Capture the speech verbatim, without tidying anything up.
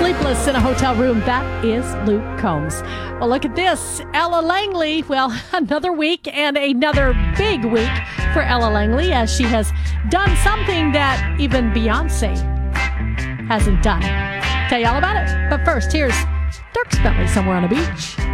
Sleepless in a Hotel Room. That is Luke Combs. Well, look at this. Ella Langley. Well, another week and another big week for Ella Langley as she has done something that even Beyonce hasn't done. Tell you all about it. But first, here's Dierks Bentley, Somewhere on the Beach.